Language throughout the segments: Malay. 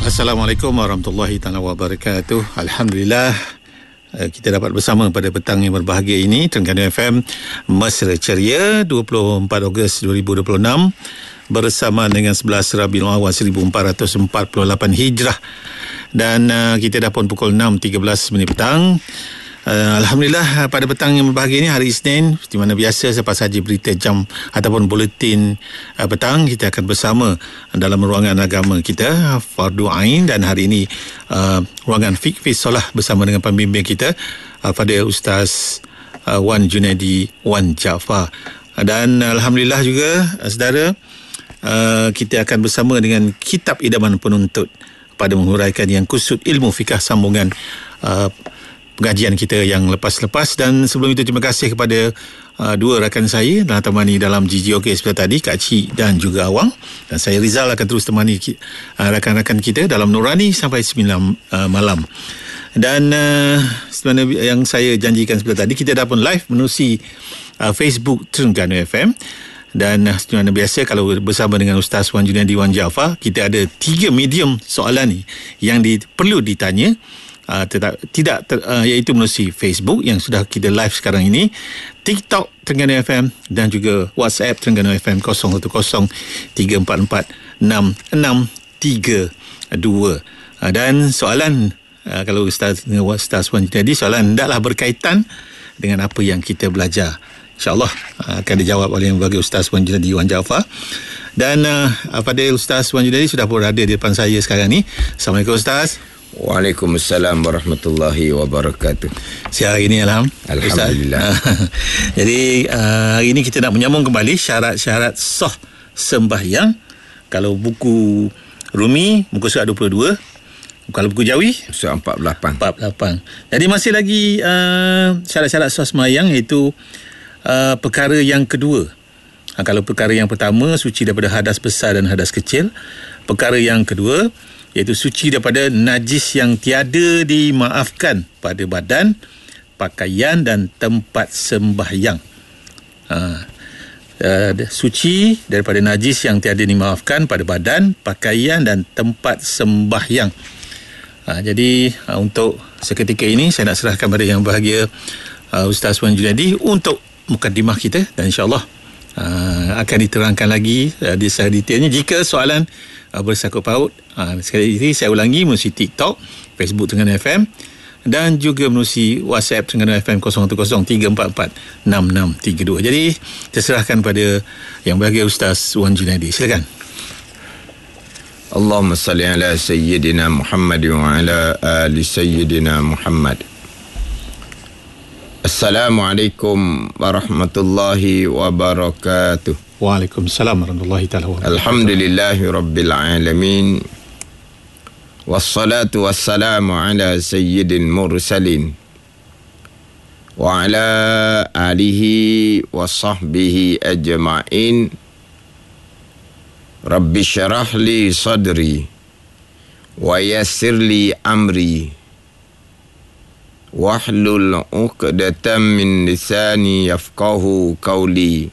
Assalamualaikum warahmatullahi wabarakatuh. Alhamdulillah kita dapat bersama pada petang yang berbahagia ini. Terengganu FM Mesra Ceria 24 Ogos 2026 bersama dengan 11 Rabiul Awal 1448 Hijrah. Dan kita dah pun pukul 6.13 minit petang. Alhamdulillah pada petang yang berbahagia ini, hari Isnin, seperti mana biasa selepas saja berita jam ataupun buletin petang, kita akan bersama dalam ruangan agama kita Fardu Ain. Dan hari ini ruangan Fiqh Solah bersama dengan pembimbing kita Fadil Ustaz Wan Junaidi Wan Jaafar. Dan Alhamdulillah juga saudara, kita akan bersama dengan Kitab Idaman Penuntut pada menghuraikan yang kusut ilmu fikah sambungan pengajian kita yang lepas-lepas. Dan sebelum itu, terima kasih kepada dua rakan saya yang temani dalam GGOK seperti tadi, Kak Cik dan juga Awang. Dan saya Rizal akan terus temani rakan-rakan kita dalam Nurani sampai 9 malam. Dan sebenarnya yang saya janjikan seperti tadi, kita dah pun live menerusi Facebook Terengganu FM. Dan sebenarnya biasa kalau bersama dengan Ustaz Wan Junaidi Wan Jaafar, kita ada 3 medium soalan ni yang perlu ditanya. Iaitu melalui Facebook yang sudah kita live sekarang ini, TikTok Terengganu FM dan juga WhatsApp Terengganu FM 0110446632. Dan soalan kalau Ustaz Wan Junaidi, soalan hendaklah berkaitan dengan apa yang kita belajar. InsyaAllah akan dijawab oleh yang bagi Ustaz Wan Junaidi Wan Jaafar. Dan Fadil Ustaz Wan Junaidi sudah berada di depan saya sekarang ni. Assalamualaikum Ustaz. Waalaikumsalam warahmatullahi wabarakatuh. Sihat hari ini Alhamdulillah. Jadi hari ini kita nak menyambung kembali syarat-syarat sah sembahyang. Kalau buku Rumi muka surat 22, kalau buku Jawi surat 48. Jadi masih lagi syarat-syarat sah sembahyang, iaitu perkara yang kedua. Kalau perkara yang pertama, suci daripada hadas besar dan hadas kecil. Perkara yang kedua iaitu suci daripada najis yang tiada dimaafkan pada badan, pakaian dan tempat sembahyang. Suci daripada najis yang tiada dimaafkan pada badan, pakaian dan tempat sembahyang. Jadi untuk seketika ini saya nak serahkan pada yang bahagia Ustaz Wan Junaidi untuk mukadimah kita, dan insyaAllah akan diterangkan lagi di secara detailnya jika soalan bersangkut paut. Sekali lagi saya ulangi, melalui TikTok, Facebook Terengganu FM dan juga melalui WhatsApp Terengganu FM 011034466632. Jadi terserahkan pada yang bahagia Ustaz Wan Junaidi. Silakan. Allahumma salli ala Sayyidina Muhammad wa ala ali Sayyidina Muhammad. Assalamualaikum warahmatullahi wabarakatuh. Waalaikumsalam warahmatullahi wabarakatuh. Alhamdulillahi rabbil alamin. Wassalatu wassalamu ala sayyidil mursalin wa ala alihi wa sahbihi ajma'in. Rabbi syarah li sadri wa yassir li amri wahlul 'uqdatam min lisani yafqahu qawli.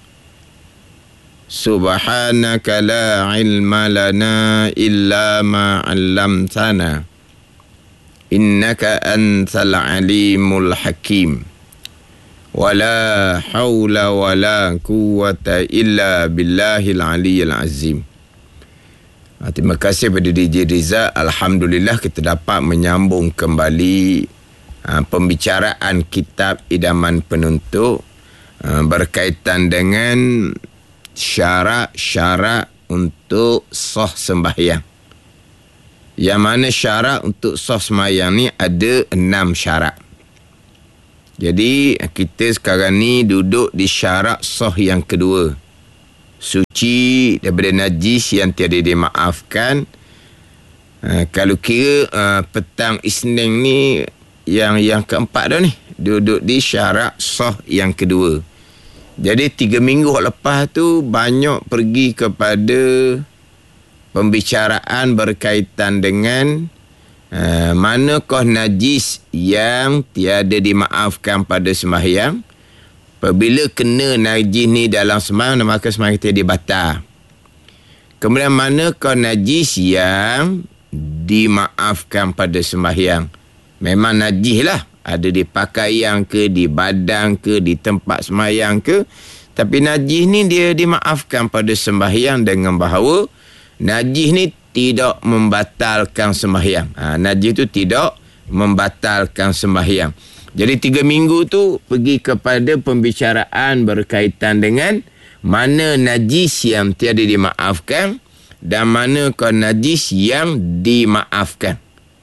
Subhanaka la ilma lana illa ma 'allamtana innaka antal alimul hakim. Wala haula wala quwwata illa billahil aliyyil azim. Terima kasih kepada DJ Riza. Alhamdulillah kita dapat menyambung kembali pembicaraan Kitab Idaman Penuntut berkaitan dengan syarat-syarat untuk sah sembahyang. Yang mana syarat untuk sah sembahyang ni ada 6 syarat. Jadi kita sekarang ni duduk di syarat sah yang kedua. Suci daripada najis yang tiada dimaafkan. Kalau kira petang Isnin ni yang keempat dah ni, duduk di syarat sah yang kedua. Jadi 3 minggu lepas tu banyak pergi kepada pembicaraan berkaitan dengan manakah najis yang tiada dimaafkan pada sembahyang. Apabila kena najis ni dalam sembahyang, maka sembahyang kita dia batal. Kemudian manakah najis yang dimaafkan pada sembahyang. Memang najis lah. Ada di pakaian ke, di badan ke, di tempat sembahyang ke. Tapi najis ni dia dimaafkan pada sembahyang dengan bahawa najis ni tidak membatalkan sembahyang. Najis tu tidak membatalkan sembahyang. Jadi 3 minggu tu pergi kepada pembicaraan berkaitan dengan mana najis yang tiada dimaafkan dan manakah najis yang dimaafkan.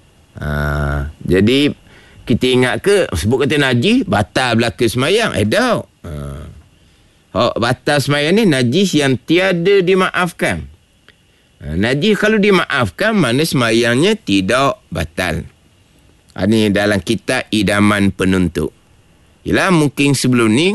Jadi kita ingat ke sebut kata najis batal belaka sembahyang? Tak. Batal sembahyang ni najis yang tiada dimaafkan. Najis kalau dimaafkan mana sembahyangnya tidak batal. Ini dalam kitab Idaman Penuntut. Yalah, mungkin sebelum ni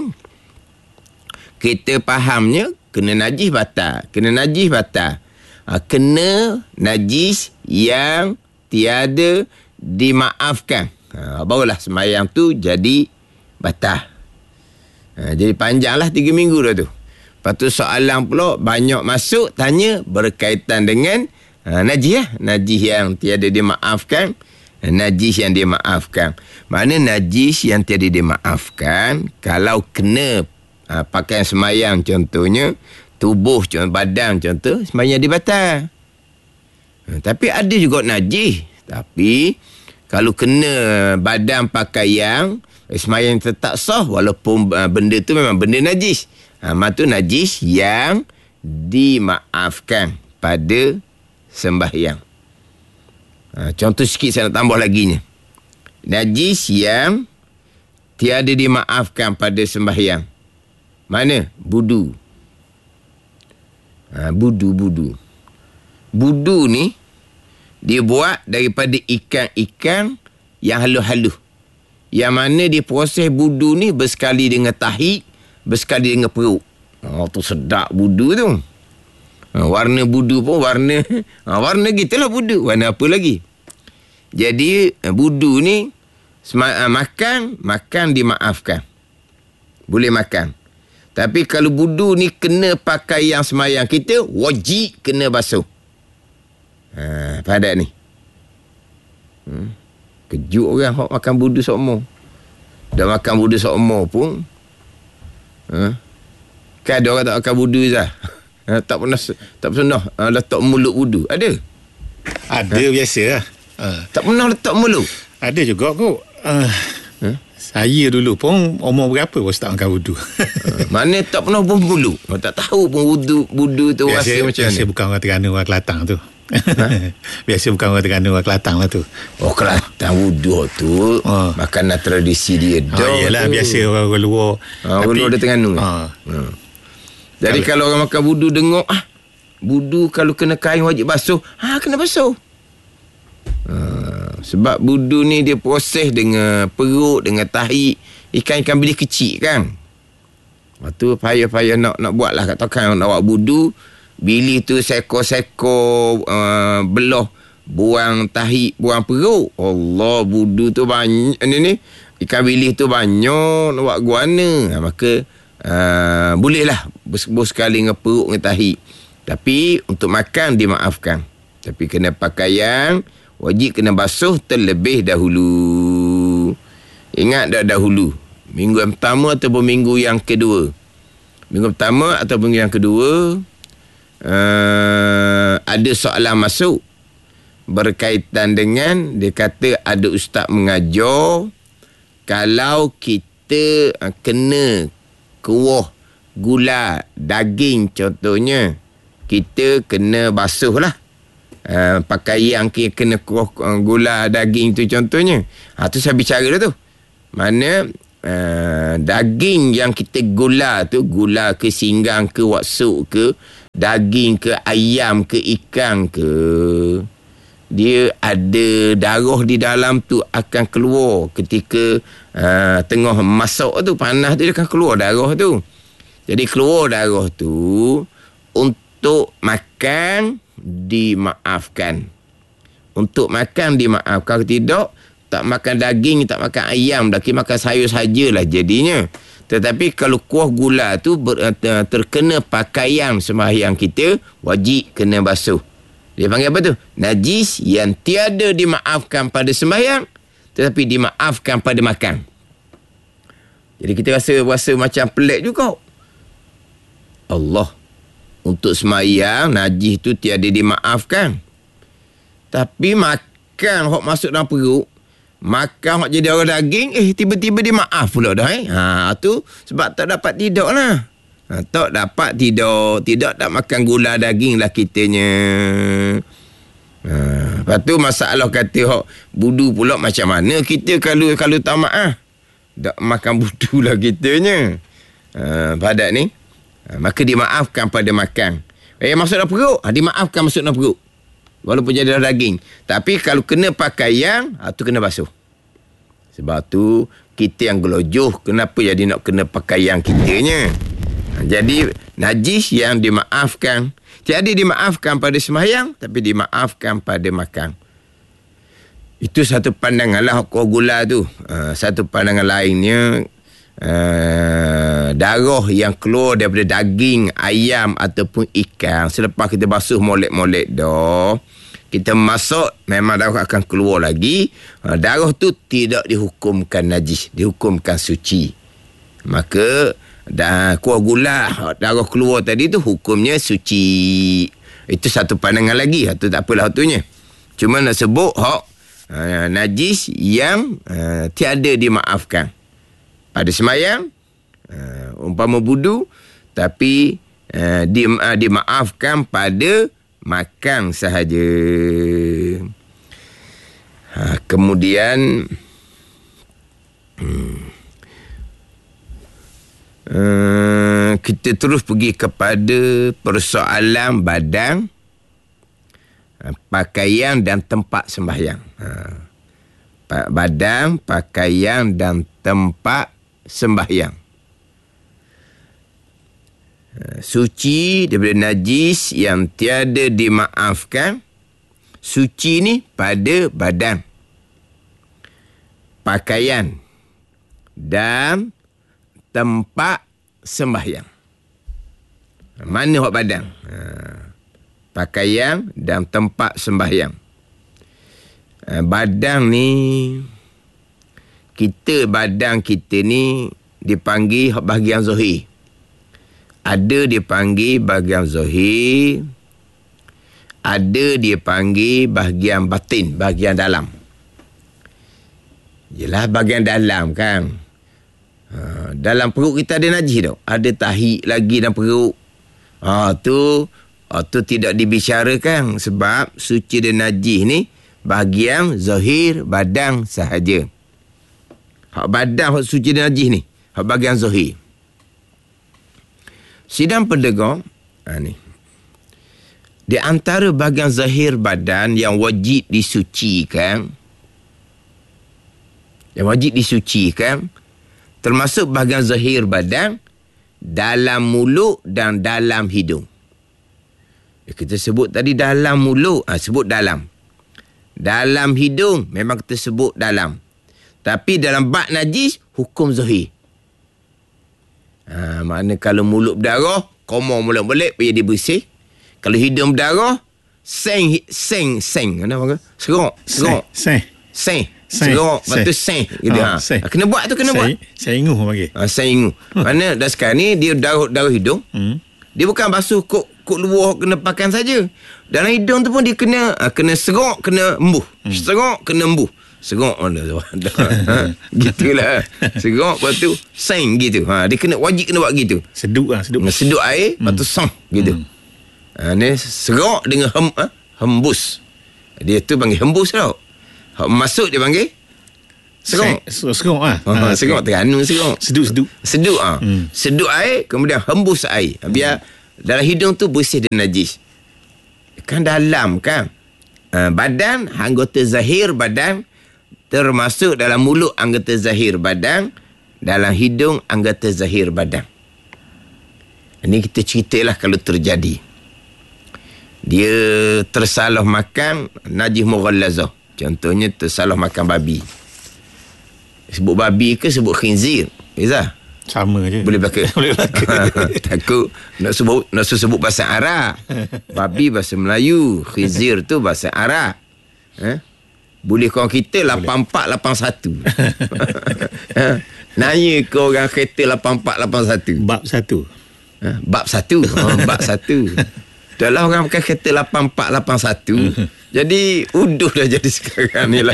kita fahamnya kena najis batal. Kena najis batal. Kena najis yang tiada dimaafkan. Barulah sembahyang tu jadi batal. Jadi panjanglah 3 minggu dah tu. Lepas tu soalan pula banyak masuk tanya berkaitan dengan najis lah. Najis yang tiada dimaafkan. Najis yang dimaafkan. Mana najis yang tiada dimaafkan kalau kena pakaian sembahyang contohnya, tubuh contoh, badan contoh, sembahyang dibatal. Tapi ada juga najis. Tapi kalau kena badan pakaian, sembahyang tetap sah walaupun benda tu memang benda najis. Maka tu najis yang dimaafkan pada sembahyang. Contoh sikit saya nak tambah lagi ni. Najis yang tiada dimaafkan pada sembahyang. Mana? Budu. Budu. Budu ni dia buat daripada ikan-ikan yang halus-halus. Yang mana dia proses budu ni bersekali dengan tahi, bersekali dengan perut. Tu sedap budu tu. Warna budu pun warna gitulah budu. Warna apa lagi? Jadi budu ni makan dimaafkan. Boleh makan. Tapi kalau budu ni kena pakaian sembahyang kita, wajib kena basuh. Padat ni. Kejut orang hok makan budu sokmo. Dah makan budu sokmo pun. Kan ada orang tak makan budu Zah. Tak pernah letak mulut wudu. Ada biasa lah. Tak pernah letak mulut. Ada juga kot. Saya dulu pun umur berapa pun tak makan wudu. Mana tak pernah pun mulut. Tak tahu pun wudu tu rasa macam mana. Biasa bukan orang Terengganu, orang Kelantan tu. Biasa bukan orang Terengganu, orang Kelantan lah tu. Kelantan wudu tu makanan tradisi dia. Yelah, biasa orang luar. Orang luar Terengganu. Jadi kalau orang makan wudu dengar, wudu kalau kena kain wajib basuh. Kena basuh. Sebab wudu ni dia proses dengan perut, dengan tahi. Ikan-ikan bilis kecil kan. Lepas tu payah-payah nak buat lah. Katakan nak buat wudu, bilis tu seko-seko belah, buang tahi, buang perut. Allah, wudu tu banyak ni. Ikan bilis tu banyak nak buat guana. Maka bolehlah bersebut sekali dengan perut dengan tahi. Tapi untuk makan dimaafkan. Tapi kena pakaian wajib kena basuh terlebih dahulu. Ingat dah dahulu. Minggu yang pertama ataupun minggu yang kedua. Minggu pertama ataupun minggu yang kedua ada soalan masuk berkaitan dengan dia kata ada ustaz mengajar kalau kita kena kuah gula daging contohnya, kita kena basuh lah pakaian kena kuah gula daging tu contohnya. Tu saya bicara dah tu. Mana daging yang kita gula tu, gula ke singgang ke waksuk ke, daging ke ayam ke ikan ke, dia ada darah di dalam tu akan keluar ketika tengah masak tu, panas tu dia akan keluar darah tu. Jadi keluar darah tu untuk makan dimaafkan. Untuk makan dimaafkan. Kalau tidak, tak makan daging, tak makan ayam, lagi makan sayur sajalah jadinya. Tetapi kalau kuah gula tu terkena pakaian sembahyang kita, wajib kena basuh. Dia panggil apa tu? Najis yang tiada dimaafkan pada sembahyang, tetapi dimaafkan pada makan. Jadi kita rasa macam pelik juga. Allah, untuk sembahyang najis tu tiada dimaafkan. Tapi makan hok masuk dalam perut, makan hok jadi orang daging, tiba-tiba dia maaf pula dah. Tu sebab tak dapat tidur lah. Tak dapat tidur, tidak tak makan gula daging lah kitanya. Lepas tu masalah kata hok budu pula macam mana kita kalau tak maaf. Tak makan budu lah kitanya. Padat ni. Maka dimaafkan pada makan. Masuk dalam perut, dimaafkan masuk dalam perut. Walaupun jadi daging. Tapi kalau kena pakaian, tu kena basuh. Sebab tu kita yang gelojoh, kenapa jadi nak kena pakaian kitanya? Jadi najis yang dimaafkan, tiada dimaafkan pada sembahyang, tapi dimaafkan pada makan. Itu satu pandangan lah kau gula tu. Satu pandangan lainnya, darah yang keluar daripada daging ayam ataupun ikan, selepas kita basuh molek-molek dah, kita masak, memang darah akan keluar lagi. Darah tu tidak dihukumkan najis, dihukumkan suci. Maka kuah gula darah keluar tadi tu hukumnya suci. Itu satu pandangan lagi. Itu tak apalah satunya. Cuma nak sebut najis yang tiada dimaafkan pada sembahyang, umpama wudu, tapi dimaafkan pada makan sahaja. Kemudian kita terus pergi kepada persoalan badan, pakaian dan tempat sembahyang. Badan, pakaian dan tempat sembahyang. Suci daripada najis yang tiada dimaafkan. Suci ni pada badan, pakaian dan tempat sembahyang. Mana hak badan? Pakaian dan tempat sembahyang. Badan ni, badan kita ni dipanggil bahagian zahir. Ada dipanggil bahagian zahir, ada dipanggil bahagian batin, bahagian dalam. Yelah bahagian dalam kan. Dalam perut kita ada najis tau. Ada tahi lagi dalam perut. Tu tidak dibicarakan sebab suci dan najis ni bahagian zahir badan sahaja. Hak badan hak suci dan najis ni, hak bahagian zahir. Sidang pendengar, ni. Di antara bahagian zahir badan yang wajib disucikan, termasuk bahagian zahir badan, dalam mulut dan dalam hidung. Kita sebut tadi dalam mulut, sebut dalam. Dalam hidung, memang kita sebut dalam. Tapi dalam bab najis, hukum zahir. Maknanya kalau mulut berdarah, komor molek-molek, biar dia bersih. Kalau hidung berdarah, seng. Apa? Serok. Serok. Lepas tu seng. Gitu. Kena buat tu, kena buat. Senguh panggil. Senguh. Mana dah sekarang ni, dia darah hidung. Dia bukan basuh kok luar, kena pakan saja. Dalam hidung tu pun dia kena serok, kena embuh. Serok, kena embuh. Serok mana gitulah. Serok, lepas tu seng gitu. Dia wajib kena buat gitu. Seduk air, lepas tu sang gitu. Ni serok dengan hembus. Dia tu panggil hembus tau. Masuk dia panggil serok. Serok Terengganu serok. Seduk. Seduk air, kemudian hembus air. Biar dalam hidung tu bersih dan najis. Kan dalam kan. Badan, anggota zahir badan, termasuk dalam mulut anggota zahir badan, dalam hidung anggota zahir badan. Ini kita ceritalah kalau terjadi. Dia tersalah makan najis mughallazah. Contohnya tersalah makan babi. Sebut babi ke sebut khinzir? Izzah? Sama je. Boleh belaka. Boleh belaka. Takut nak sebut bahasa Arab. Babi bahasa Melayu, khinzir tu bahasa Arab. Boleh korang kita 8481. Nanya ke orang kereta 8481. Bab 1. Bab 1. Bab 1. Dalam orang pakai kereta 8481. Jadi uduh dah jadi sekarang ni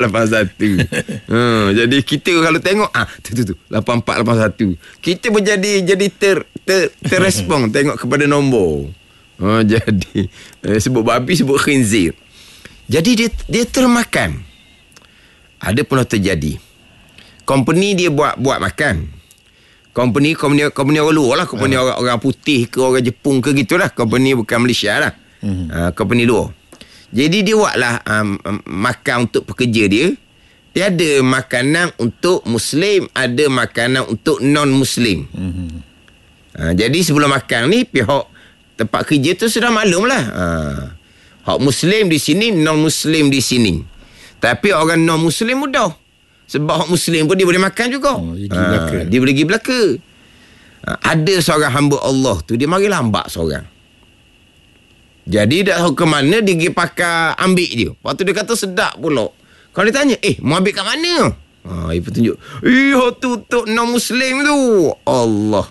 8481. Jadi kita kalau tengok tu 8481. Kita pun jadi terrespon tengok kepada nombor. Jadi sebut babi, sebut khinzir. Jadi dia termakan. Ada pernah terjadi. Company dia buat makan. Company orang luar lah. Company orang putih ke orang Jepun ke gitulah. Company bukan Malaysia lah. Company luar. Jadi dia buatlah makan untuk pekerja dia. Dia ada makanan untuk Muslim, ada makanan untuk non-Muslim. Jadi sebelum makan ni, pihak tempat kerja tu sudah maklum lah. Hak Muslim di sini, non-Muslim di sini. Tapi orang non-Muslim mudah. Sebab hak Muslim pun dia boleh makan juga. Dia boleh pergi belaka. Ada seorang hamba Allah tu, dia mari lambat seorang. Jadi dah tahu ke mana, dia pergi pakai ambil dia. Lepas tu dia kata sedap pula. Kalau dia tanya, mau ambil kat mana? Dia pun tunjuk, tu untuk non-Muslim tu. Allah.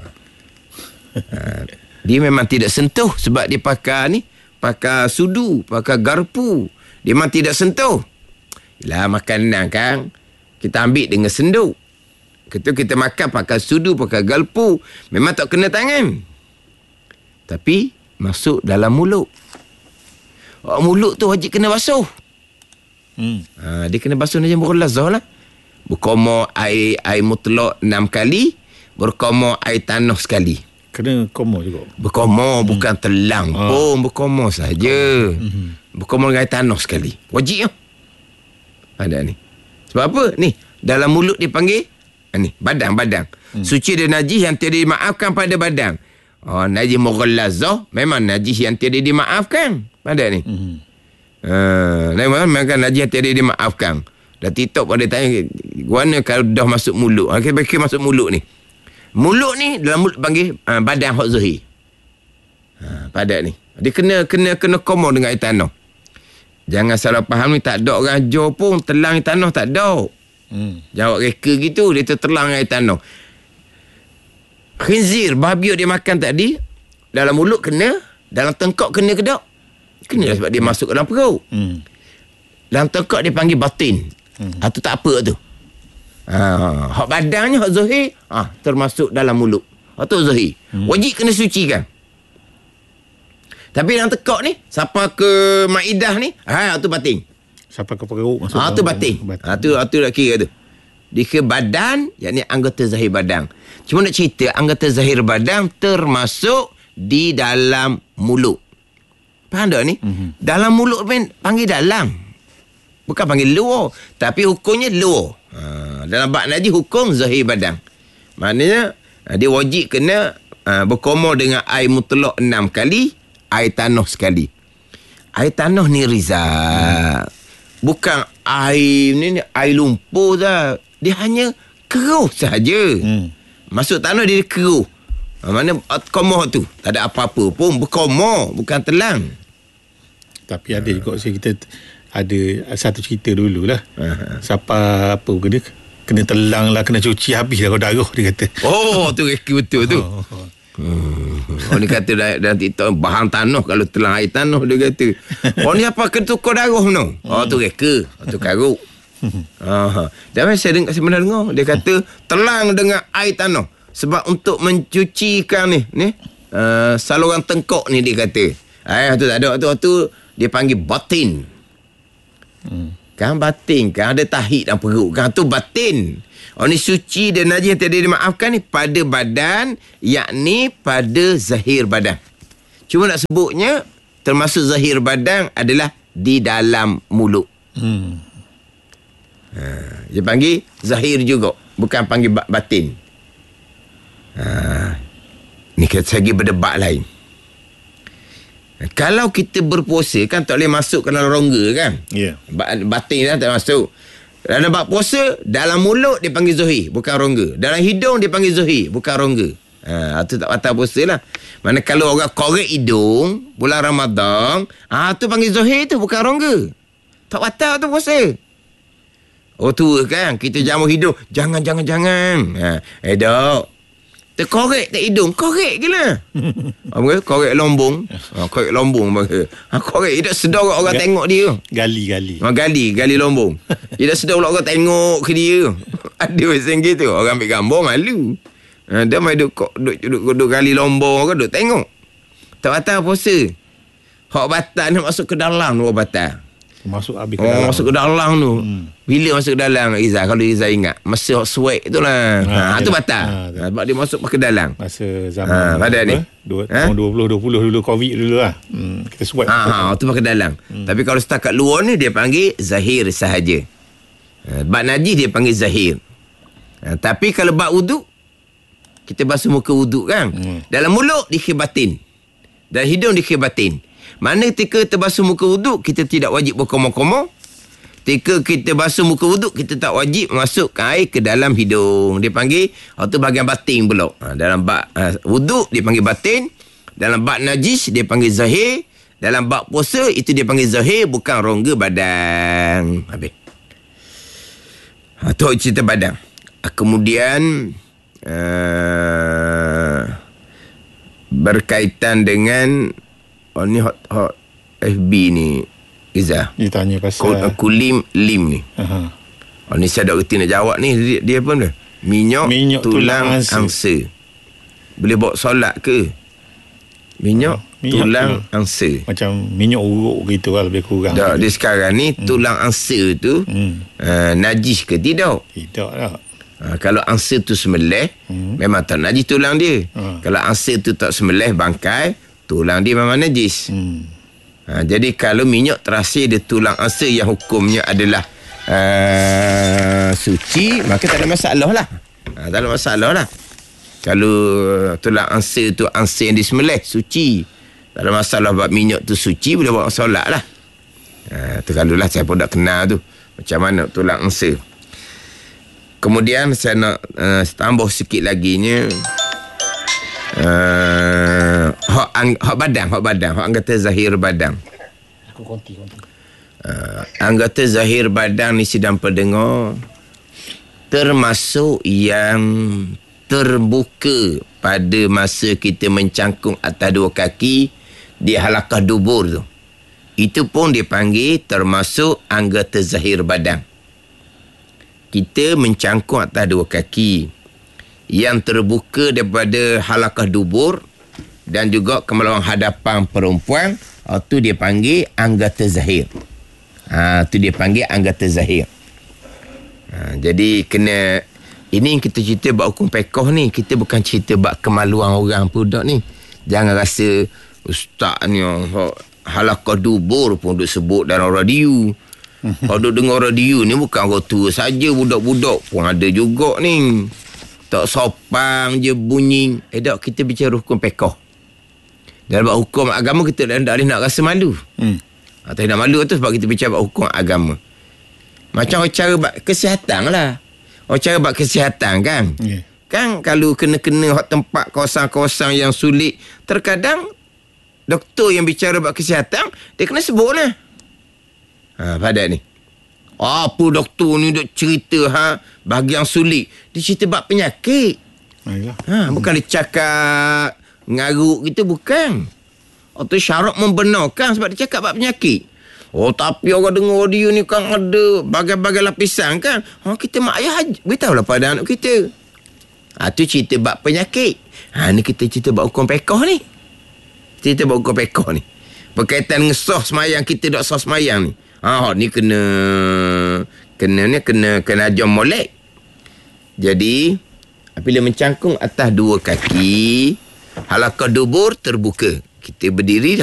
Dia memang tidak sentuh sebab dia pakai sudu, pakai garpu. Dia memang tidak sentuh. Yelah, makanan kan kita ambil dengan senduk. Kita makan pakai sudu, pakai garpu, memang tak kena tangan. Tapi masuk dalam mulut. Mulut tu wajib kena basuh. Dia kena basuh najis mughalazah lah. Berkomor air mutlak 6 kali, berkomor air tanah sekali. Kena komor juga. Berkomor, bukan telang pun, berkomor saja. Berkomor dengan air tanah sekali. Wajib ya. Ada ni. Sebab apa? Ni, dalam mulut dipanggil ni, badang. Suci dan najis yang tiada dimaafkan pada badang. Najis mughallazah memang najis yang tiada dimaafkan. Pada ni. Memang najis yang tiada dimaafkan. Dah TikTok pada tanya, mana kalau dah masuk mulut? Kita masuk mulut ni. Mulut ni dalam mulut panggil badang hak zahir. Pada ni. Dia kena komor dengan air tanah. Jangan salah faham ni, tak ada orang Johor pun telang air tanah, tak ada. Jawab reka gitu, dia tertelang air tanah. Khinzir, babi dia makan tadi, dalam mulut kena, dalam tengkok kena ke tak? Kena sebab dia masuk ke dalam perut. Dalam tengkok dia panggil batin. Itu tak apa tu. Hak badannya, hak zahir, termasuk dalam mulut. Itu zahir. Wajib kena sucikan. Tapi dalam tekak ni, siapa ke Maidah ni, tu batin. Siapa ke perut masuk. Tu batin. Tu dah kira tu. Dia ke badan, yakni anggota zahir badan. Cuma nak cerita, anggota zahir badan termasuk di dalam mulut. Faham tak ni? Dalam mulut pun panggil dalam. Bukan panggil luar. Tapi hukumnya luar. Dalam bab najis hukum zahir badan. Maknanya, dia wajib kena berkomor dengan air mutlak 6 kali, air tanah sekali. Air tanah ni Rizal, bukan air ni air lumpur dah. Dia hanya keruh saja. Masuk tanah dia keruh. Mana komor tu tak ada apa-apa pun, berkomor, bukan telang. Tapi ada juga kita ada satu cerita dululah. Siapa apa kena telang lah, kena cuci habis dah darah, dia kata. Tu reki betul tu. Orang ni kata dalam TikTok, bahan tanah kalau telang air tanah, dia kata. Orang ni apa kena tukar darah no? Tu reka, tu karuk. Dan saya dengar dia kata telang dengan air tanah sebab untuk mencucikan ni saluran tengkok ni, dia kata. Tu tak ada, tu dia panggil batin. Kan batin kan ada tahid dalam perut kan, tu batin. Ni suci dan najis yang tidak dimaafkan ni pada badan, yakni pada zahir badan. Cuma nak sebutnya termasuk zahir badan adalah di dalam mulut. Dia panggil zahir juga, bukan panggil batin. Ni kita segi berdebat lain. Kalau kita berpuasa kan tak boleh masuk ke dalam rongga kan? Ya. Batin dah tak masuk. Dalam bab puasa, dalam mulut dia panggil zuhir, bukan rongga. Dalam hidung dia panggil zuhir, bukan rongga. Tu tak batal puasa lah. Mana kalau orang korek hidung bulan Ramadan, tu panggil zuhir tu, bukan rongga. Tak batal tu puasa. Oh tua kan, kita jamu hidung. Jangan. Dok. Terkorek tak hidung, korek je lah. Korek lombong. Korek lombong. Korek, dia tak sedar orang tengok dia. Gali lombong. Dia tak sedar orang tengok ke dia. Ada macam gitu. Orang ambil gambar malu. Dia main duduk gali lombong ke, duduk tengok. Tak batal puasa. Hak batal ni masuk ke dalam tu, batal. Masuk habis ke dalam. Masuk ke dalam tu. Bila masuk ke dalam, Izzah, kalau Izzah ingat, masa hot sweat tu lah. Tu batal. Sebab dia masuk ke dalam. Masa zaman ni. Tahun 2020 dulu, Covid dulu lah. Kita sweat. Tu pakai dalam. Tapi kalau setakat luar ni, dia panggil zahir sahaja. Bab najis dia panggil zahir. Tapi kalau bab wuduk, kita basuh muka wuduk kan. Dalam mulut dikhir batin. Dalam hidung dikhir batin. Mana ketika terbasuh muka wuduk, kita tidak wajib berkomor-komor. Ketika kita basuh muka wuduk, kita tak wajib masukkan air ke dalam hidung. Dia panggil, itu bahagian batin pula. Dalam bab wuduk, dia panggil batin. Dalam bab najis, dia panggil zahir. Dalam bab puasa, itu dia panggil zahir, bukan rongga badan. Habis. Itu cerita badan. Kemudian, berkaitan dengan ni hot FB ni, Izzah. Dia tanya pasal kulim lim ni. Ni saya tak kerti nak jawab ni. Dia apa benda? Minyak tulang angsa. Boleh bawa solat ke? Minyak tulang angsa. Macam minyak uruk gitu lah, lebih kurang. Tak, dia sekarang ni tulang angsa tu najis ke tidak? Tidak lah. Kalau angsa tu sembelih, memang tak najis tulang dia. Kalau angsa tu tak sembelih bangkai, tulang dia memang najis. Jadi kalau minyak terhasil dia tulang angsa yang hukumnya adalah suci, maka tak ada masalah lah. Tak ada masalah lah. Kalau tulang angsa tu angsa yang disembelih, suci. Tak ada masalah buat minyak tu suci, boleh buat solat lah. Tu kalau lah saya pun tak kenal tu. Macam mana tulang angsa. Kemudian saya nak tambah sikit laginya. Hak badan, hak anggota zahir badan. Aku konti. Anggota zahir badan ni sedang pendengar, termasuk yang terbuka pada masa kita mencangkung atas dua kaki di halakah dubur tu. Itu pun dipanggil termasuk anggota zahir badan. Kita mencangkung atas dua kaki yang terbuka daripada halakah dubur dan juga ke melawang hadapan perempuan, itu dia panggil anggota zahir. Itu dia panggil anggota zahir. Jadi kena, ini kita cerita bab hukum pekoh ni, kita bukan cerita bab kemaluan orang budak ni. Jangan rasa ustaz ni halakah dubur pun duk sebut dalam radio. Kalau duk dengar radio ni bukan orang tua saja, budak-budak pun ada juga ni. Tak sopan je bunyi. Tak, kita bicara hukum pekoh. Dalam hukum agama kita tak boleh nak rasa malu. Tak nak malu tu sebab kita bicara hukum agama. Macam cara bab kesihatan lah. Cara bab kesihatan kan. Kan kalau kena-kena tempat kawasan-kawasan yang sulit, terkadang doktor yang bicara bab kesihatan, dia kena sebut lah. Pada ni. Apa doktor ni duk cerita bahagian sulit. Dia cerita bab penyakit. Bukan dia cakap ngaruk kita, bukan. Atau syarat membenarkan sebab dia cakap bab penyakit. Tapi orang dengar audio ni kan ada bagai-bagai lapisan kan. Kita mak ayah beritahulah pada anak kita. Tu cerita bab penyakit. Ni kita cerita bab hukum pekoh ni. Cerita bab hukum pekoh ni. Berkaitan dengan sah semayang, kita tak sah semayang ni. Ni kena ajar molek. Jadi apabila mencangkung atas dua kaki, halakah dubur terbuka. Kita berdiri